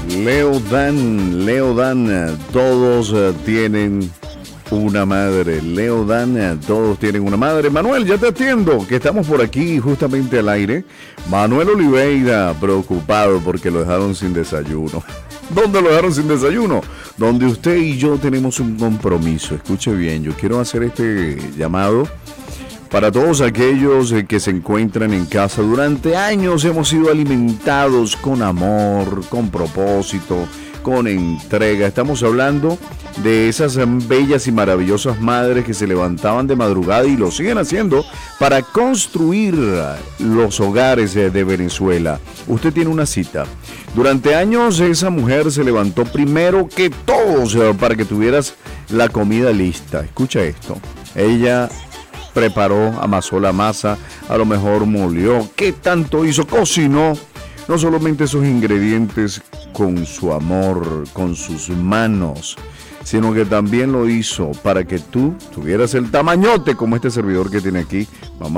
Leo Dan, todos tienen una madre. Leo Dan, todos tienen una madre. Manuel, ya te atiendo, que estamos por aquí justamente al aire. Manuel Oliveira, preocupado porque lo dejaron sin desayuno. ¿Dónde lo dejaron sin desayuno? Donde usted y yo tenemos un compromiso. Escuche bien, yo quiero hacer este llamado para todos aquellos que se encuentran en casa. Durante años hemos sido alimentados con amor, con propósito, con entrega. Estamos hablando de esas bellas y maravillosas madres que se levantaban de madrugada y lo siguen haciendo para construir los hogares de Venezuela. Usted tiene una cita. Durante años esa mujer se levantó primero que todos para que tuvieras la comida lista. Escucha esto. Ella preparó, amasó la masa, a lo mejor molió. ¿Qué tanto hizo? Cocinó. No solamente esos ingredientes con su amor, con sus manos, sino que también lo hizo para que tú tuvieras el tamañote como este servidor que tiene aquí. Vamos